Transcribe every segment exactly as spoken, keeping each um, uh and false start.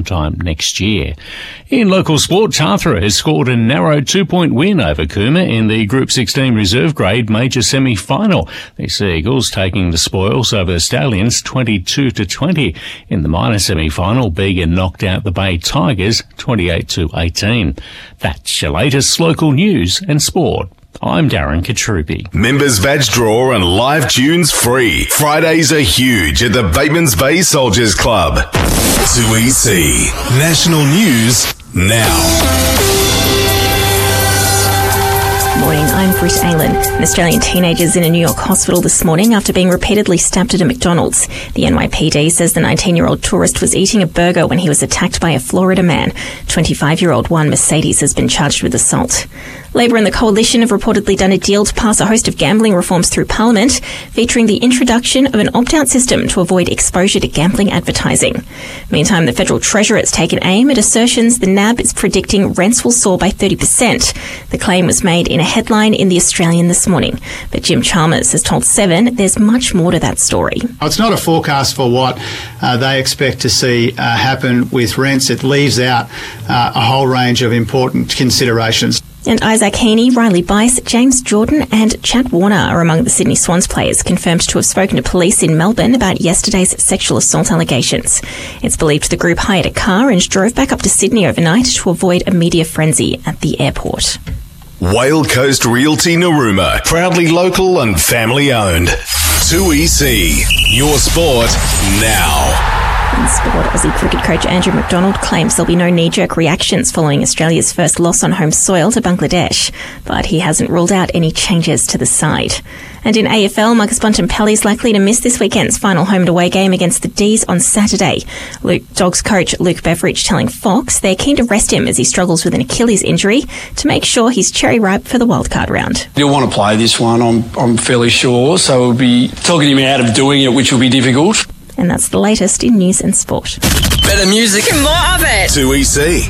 time next year. In local sport, Tathra has scored a narrow two-point win over Cooma in the Group sixteen reserve grade major semi-final. The Sea Eagles taking the spoils over the Stallions twenty-two to twenty. In the minor semi-final, Bega knocked out the Bay Tigers twenty-eight to eighteen. That's your latest local news and sport. I'm Darren Katrupi. Members badge draw and live tunes free. Fridays are huge at the Batemans Bay Soldiers Club. two E C National News now. Morning, I'm Britt Aylan. An Australian teenager is in a New York hospital this morning after being repeatedly stabbed at a McDonald's. The N Y P D says the nineteen-year-old tourist was eating a burger when he was attacked by a Florida man. twenty-five-year-old Juan Mercedes has been charged with assault. Labor and the Coalition have reportedly done a deal to pass a host of gambling reforms through Parliament, featuring the introduction of an opt-out system to avoid exposure to gambling advertising. Meantime, the Federal Treasurer has taken aim at assertions the N A B is predicting rents will soar by thirty percent. The claim was made in a headline in The Australian this morning. But Jim Chalmers has told Seven there's much more to that story. It's not a forecast for what uh, they expect to see uh, happen with rents. It leaves out uh, a whole range of important considerations. And Isaac Heaney, Riley Bice, James Jordan and Chad Warner are among the Sydney Swans players confirmed to have spoken to police in Melbourne about yesterday's sexual assault allegations. It's believed the group hired a car and drove back up to Sydney overnight to avoid a media frenzy at the airport. Whale Coast Realty Narooma, proudly local and family owned. two E C, your sport now. In sport, Aussie cricket coach Andrew McDonald claims there'll be no knee-jerk reactions following Australia's first loss on home soil to Bangladesh, but he hasn't ruled out any changes to the side. And in A F L, Marcus Bontempelli is likely to miss this weekend's final home-and-away game against the D's on Saturday. Luke, Dogs coach Luke Beveridge telling Fox they're keen to rest him as he struggles with an Achilles injury to make sure he's cherry-ripe for the wildcard round. He'll want to play this one, I'm, I'm fairly sure, so we'll be talking him out of doing it, which will be difficult. And that's the latest in news and sport. Better music and more of it. two E C.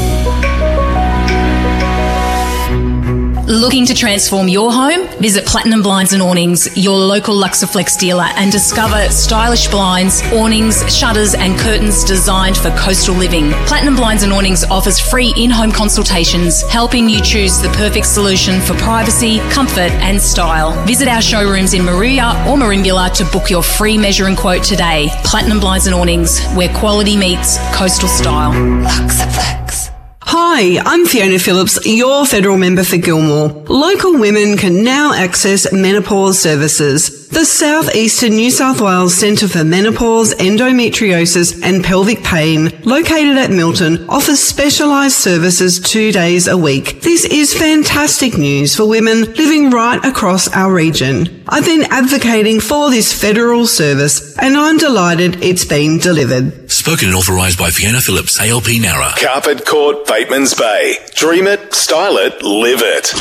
Looking to transform your home? Visit Platinum Blinds and Awnings, your local Luxaflex dealer, and discover stylish blinds, awnings, shutters and curtains designed for coastal living. Platinum Blinds and Awnings offers free in-home consultations, helping you choose the perfect solution for privacy, comfort and style. Visit our showrooms in Maruya or Merimbula to book your free measure and quote today. Platinum Blinds and Awnings, where quality meets coastal style. Luxaflex. Hi, I'm Fiona Phillips, your federal member for Gilmore. Local women can now access menopause services. The South Eastern New South Wales Centre for Menopause, Endometriosis and Pelvic Pain, located at Milton, offers specialised services two days a week. This is fantastic news for women living right across our region. I've been advocating for this federal service and I'm delighted it's been delivered. Spoken and authorised by Fiona Phillips, A L P Nara. Carpet Court, Batemans Bay. Dream it, style it, live it.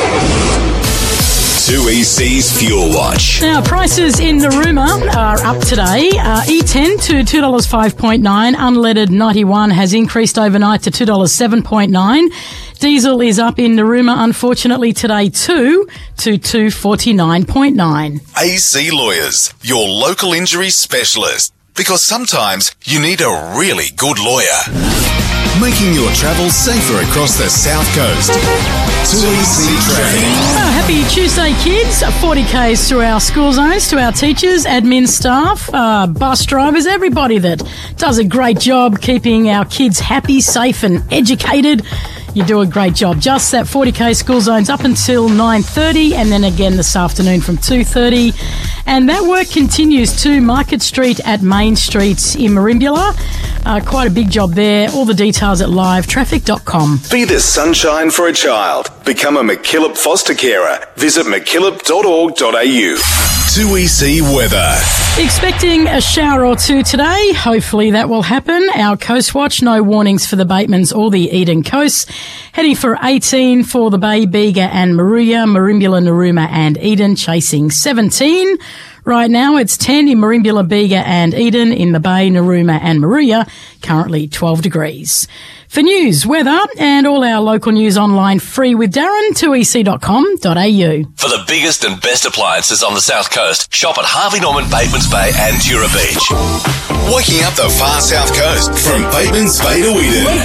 two E C's Fuel Watch. Now, prices in Narooma are up today. Uh, E ten to two dollars five point nine. Unleaded ninety-one has increased overnight to two dollars seven point nine. Diesel is up in Narooma, unfortunately, today too, to two dollars forty-nine point nine. A C Lawyers, your local injury specialist. Because sometimes you need a really good lawyer. Making your travel safer across the South Coast. two E C Traffic. Oh, happy Tuesday, kids. forty kays through our school zones to our teachers, admin staff, uh, bus drivers, everybody that does a great job keeping our kids happy, safe and educated. You do a great job. Just that forty k school zones up until nine thirty and then again this afternoon from two thirty. And that work continues to Market Street at Main Street in Merimbula. Uh, quite a big job there. All the details at live traffic dot com. Be the sunshine for a child. Become a McKillop foster carer. Visit mckillop dot org dot a u. two E C weather. Expecting a shower or two today. Hopefully that will happen. Our Coast Watch, no warnings for the Batemans or the Eden Coast. Heading for eighteen for the Bay, Bega and Maruya, Merimbula, Narooma and Eden, chasing seventeen. Right now it's ten in Merimbula, Bega and Eden, in the Bay, Narooma and Maruya, currently twelve degrees. For news, weather and all our local news online free with Darren, two e c dot com dot a u. For the biggest and best appliances on the South Coast, shop at Harvey Norman, Batemans Bay and Tura Beach. Waking up the far south coast from Bateman's Bay to Eden.